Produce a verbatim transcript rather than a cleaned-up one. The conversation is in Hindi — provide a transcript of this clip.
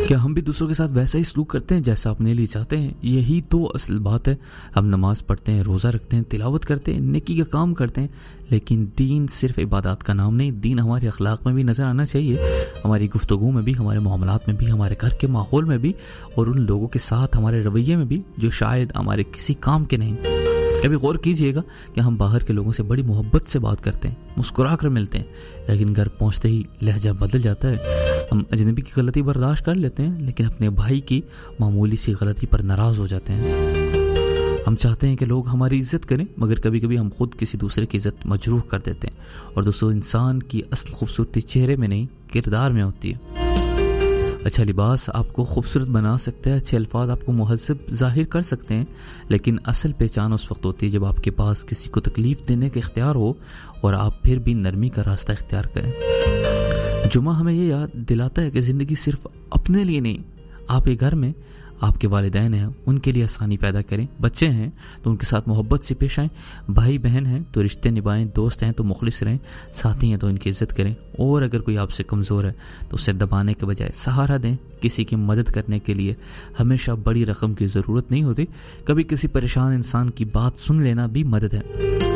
क्या हम भी दूसरों के साथ वैसा ही सलूक करते हैं जैसा अपने लिए चाहते हैं? यही तो असल बात है। हम नमाज पढ़ते हैं, रोज़ा रखते हैं, तिलावत करते हैं, नेकी का काम करते हैं, लेकिन दीन सिर्फ इबादत का नाम नहीं, दीन हमारे अखलाक में भी नज़र आना चाहिए, हमारी गुफ्तगू में भी, हमारे मामलात में भी, हमारे घर के माहौल में भी, और उन लोगों के साथ हमारे रवैये में भी जो शायद हमारे किसी काम के नहीं। कभी गौर कीजिएगा कि हम बाहर के लोगों से बड़ी मोहब्बत से बात करते हैं, मुस्कुरा कर मिलते हैं, लेकिन घर पहुंचते ही लहजा बदल जाता है। हम अजनबी की गलती बर्दाश्त कर लेते हैं, लेकिन अपने भाई की मामूली सी गलती पर नाराज़ हो जाते हैं। हम चाहते हैं कि लोग हमारी इज़्ज़त करें, मगर कभी कभी हम खुद किसी दूसरे की इज़्ज़त मजरूह कर देते हैं। और दोस्तों, इंसान की असल खूबसूरती चेहरे में नहीं, किरदार में होती है। अच्छा लिबास आपको खूबसूरत बना सकता है, अच्छे अल्फाज आपको मुहज़्ज़ब ज़ाहिर कर सकते हैं, लेकिन असल पहचान उस वक्त होती है जब आपके पास किसी को तकलीफ़ देने का इख्तियार हो और आप फिर भी नरमी का रास्ता इख्तियार करें। जुमा हमें ये याद दिलाता है कि ज़िंदगी सिर्फ अपने लिए नहीं, आपके घर में आपके वालिदैन हैं, उनके लिए आसानी पैदा करें। बच्चे हैं तो उनके साथ मोहब्बत से पेश आएँ, भाई बहन हैं तो रिश्ते निभाएं, दोस्त हैं तो मुखलिस रहें, साथी हैं तो उनकी इज़्ज़त करें, और अगर कोई आपसे कमज़ोर है तो उसे दबाने के बजाय सहारा दें। किसी की मदद करने के लिए हमेशा बड़ी रकम की ज़रूरत नहीं होती, कभी किसी परेशान इंसान की बात सुन लेना भी मदद है।